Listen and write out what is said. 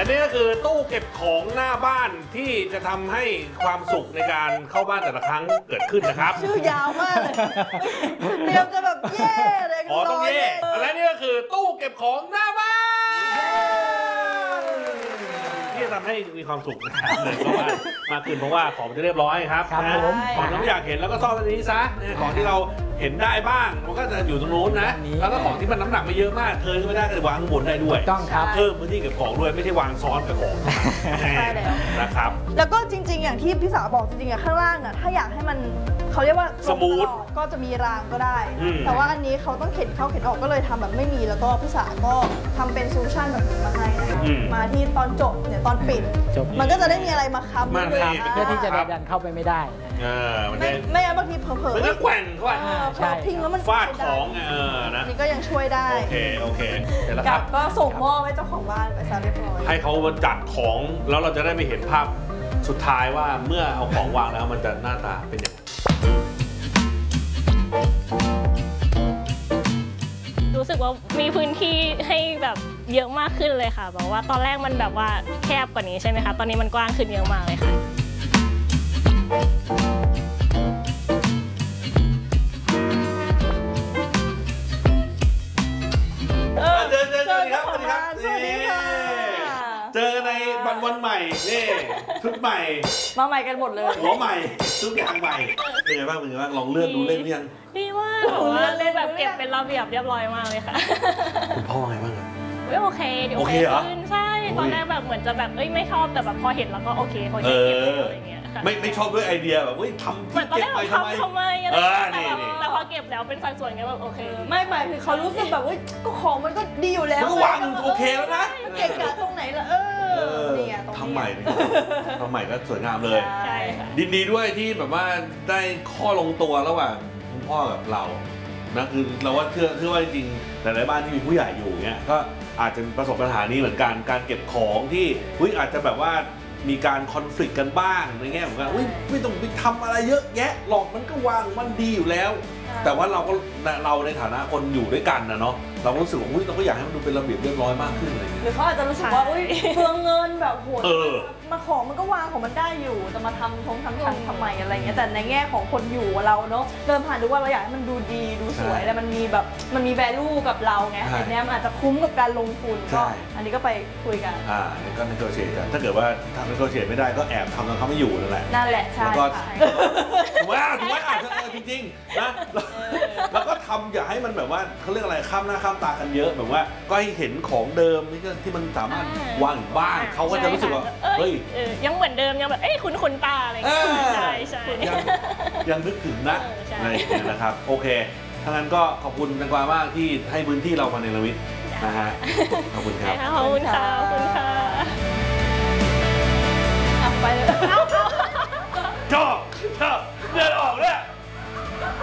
นี่ก็คือตู้เก็บของหน้าบ้านที่จะทำให้ความสุขในการเข้าบ้านแต่ละครั้งเกิดขึ้นนะครับชื่อยาวมากเลยเตรียมจะแบบเย่เลยต้องเย่และนี่ก็คือตู้เก็บของหน้าบ้านที่จะทำให้มีความสุขเลยก็มากขึ้นเพราะว่าของจะเรียบร้อยครับของที่อยากเห็นแล้วก็ซ่อนตรงนี้ซะของที่เราเห็นได้บ้างมันก็จะอยู่ตรงนู้นนะแล้วก็ของที่มันน้ำหนักไม่เยอะมากเธอไม่ได้ก็วางข้างบนได้ด้วยต้องครับเพิ่มพื้นที่เก็บของด้วยไม่ใช่วางซ้อนกับของนะครับแล้วก็จริงๆอย่างที่พี่สาวบอกจริงๆข้างล่างอ่ะถ้าอยากให้มันเขาเรียกว่าสมูทก็จะมีรางก็ได้แต่ว่าอันนี้เขาต้องเข็นเข้าเข็นออกก็เลยทำแบบไม่มีแล้วก็พี่สาวก็ทำเป็นโซลูชันแบบนี้มาให้นะคะมาที่ตอนจบเนี่ยตอนปิดมันก็จะได้มีอะไรมาค้ำเพื่อที่จะดันเข้าไปไม่ได้ไม่งั้นบางทีเผลอๆมันก็แกว่งเข้าไปทิ้งแล้วมันฟาดของนะนี่ก็ยังช่วยได้โอเคเดี๋ยวครับก็ส่งมอบให้เจ้าของบ้านไปซะเรียบร้อยให้เขาจัดของแล้วเราจะได้ไปเห็นภาพสุดท้ายว่าเมื่อเอาของวางแล้วมันจะหน้าตาเป็นยังไงรู้สึกว่ามีพื้นที่ให้แบบเยอะมากขึ้นเลยค่ะแบบว่าตอนแรกมันแบบว่าแคบกว่านี้ใช่ไหมคะตอนนี้มันกว้างขึ้นเยอะมากเลยค่ะเจอในวันใหม่นี่ชุดใหม่มาใหม่กันหมดเลยหัวใหม่ทุกอย่างใหม่เป็นไงบ้างลองเลื่อนดูเล่นหรือยังดีมากเลื่อนเลยแบบเก็บเป็นระเบียบเรียบร้อยมากเลยค่ะคุณพ่อไงบ้างครับโอเคโอเคขึ้นใช่ตอนแรกแบบเหมือนจะแบบไม่ชอบแต่แบบพอเห็นแล้วก็โอเคเขาจะเก็บอะไรเงี้ยไม่ชอบด้วยไอเดียแบบทำเหมือนตอนแรกเราทำอะไรแต่พอเก็บแล้วเป็นสัดส่วนไงแบบโอเคไม่หมายคือเขารู้สึกแบบก็ของมันก็ดีอยู่แล้วก็วางโอเคแล้วนะเก่งกะตรงไหนล่ะเนี่ยทำใหม่ก็สวยงามเลยดีด้วยที่แบบว่าได้ข้อลงตัวระหว่างคุณพ่อกับเรานะคือเราว่าเชื่อว่าจริงๆหลายๆบ้านที่มีผู้ใหญ่อยู่เนี่ยก็อาจจะประสบปัญหานี้เหมือนกันการเก็บของที่อาจจะแบบว่ามีการคอนฟ lict กันบ้างในแง่ของการไม่ต้องไปทำอะไรเยอะแยะหรอกมันก็วางมันดีอยู่แล้วแต่ว่าเราในฐานะคนอยู่ด้วยกันนะเนาะเราก็รู้สึกว่าเราก็อยากให้มันดูเป็นระเบียบเรียบร้อยมากขึ้นอะไรอย่างเงี้ยหรือเขาอาจจะรู้สึกว่าเปลืองเงินแบบโหดมาของมันก็วางของมันได้อยู่จะมาทำทำไมอะไรเงี้ยแต่ในแง่ของคนอยู่เราเนาะเดินผ่านดูว่าเราอยากให้มันดูดีดูสวยแล้วมันมี value กับเราไงอันนี้มันอาจจะคุ้มกับการลงทุนก็อันนี้ก็ไปคุยกันก็ในโซเชียลกันถ้าเกิดว่าทำในโซเชียลไม่ได้ก็แอบทำตอนเขาไม่อยู่นั่นแหละใช่ถูกไหมอาจจะจริงๆนะแล้วก็ทำอย่าให้มันแบบว่าเขาเรียกอะไรข้ามหน้าข้ามตากันเยอะแบบว่าก็ให้เห็นของเดิมที่มันสามารถวางอยู่บ้านเขาก็จะรู้สึกว่าเฮ้ยยังเหมือนเดิมยังแบบคุณตาอะไรใช่ยังนึกถึงนะอะไรอย่างเงี้ยนะครับโอเคถ้างั้นก็ขอบคุณแตงกวามากที่ให้พื้นที่เรามาในระมิดนะฮะขอบคุณครับขอบคุณค่ะ